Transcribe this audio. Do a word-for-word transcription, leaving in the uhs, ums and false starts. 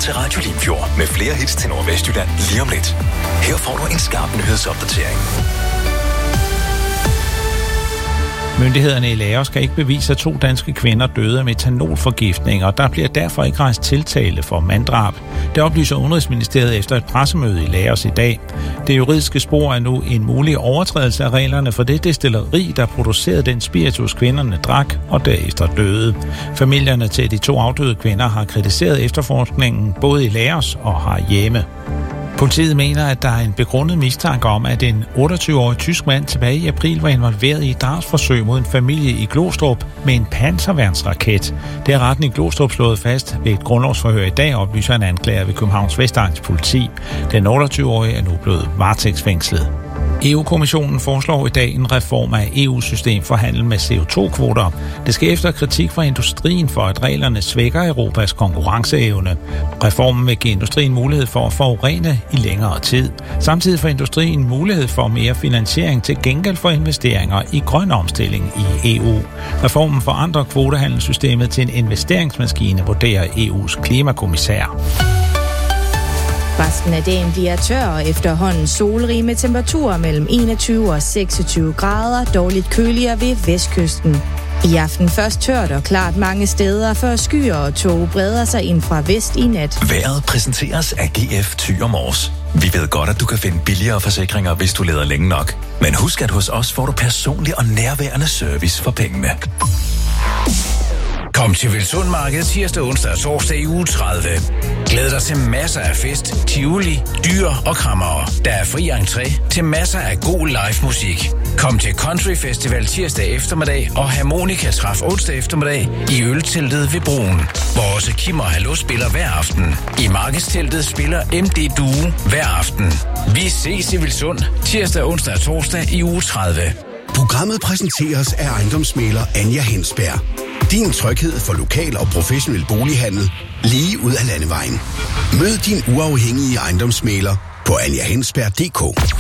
til Radio Limfjord med flere hits til Nordvestjylland lige om lidt. Her får du en skarp nyhedsopdatering. Myndighederne i Laos skal ikke bevise, at to danske kvinder døde af metanolforgiftning, og der bliver derfor ikke rejst tiltale for manddrab. Det oplyser Udenrigsministeriet efter et pressemøde i Laos i dag. Det juridiske spor er nu en mulig overtrædelse af reglerne for det destilleri, der producerede den spiritus, kvinderne drak og derefter døde. Familierne til de to afdøde kvinder har kritiseret efterforskningen både i Laos og herhjemme. Politiet mener, at der er en begrundet mistanke om, at en otteogtyve-årig tysk mand tilbage i april var involveret i et drabsforsøg mod en familie i Glostrup med en panserværnsraket. Det er retten i Glostrup slået fast ved et grundlovsforhør i dag, oplyser en anklager ved Københavns Vestegns politi. Den otteogtyve-årige er nu blevet varetægtsfængslet. E U-kommissionen foreslår i dag en reform af E U-system for handel med C O to kvoter. Det sker efter kritik fra industrien for, at reglerne svækker Europas konkurrenceevne. Reformen vil give industrien mulighed for at forurene i længere tid. Samtidig får industrien mulighed for mere finansiering til gengæld for investeringer i grøn omstilling i E U. Reformen forandrer kvotehandelssystemet til en investeringsmaskine, vurderer E U's klimakommissær. Resten af dagen bliver tør og efterhånden solrig med temperaturer mellem enogtyve og seksogtyve grader, dårligt køligere ved vestkysten. I aften først tørt og klart mange steder, før skyer og tåge breder sig ind fra vest i nat. Vejret præsenteres af G F Thy og Mors. Vi ved godt, at du kan finde billigere forsikringer, hvis du leder længe nok. Men husk, at hos os får du personlig og nærværende service for pengene. Kom til Vilsund Marked tirsdag, onsdag og torsdag i uge tredive. Glæd dig til masser af fest, tivoli, dyr og krammere. Der er fri entré til masser af god live musik. Kom til Country Festival tirsdag eftermiddag og Harmonika Træf onsdag eftermiddag i ølteltet ved broen, hvor også Kim og Hallo spiller hver aften. I markedsteltet spiller M D Duo hver aften. Vi ses i Vilsund tirsdag, onsdag og torsdag i uge tredive. Programmet præsenteres af ejendomsmægler Anja Hensberg. Din tryghed for lokal og professionel bolighandel lige ud af landevejen. Mød din uafhængige ejendomsmægler på anja hensberg punktum d k.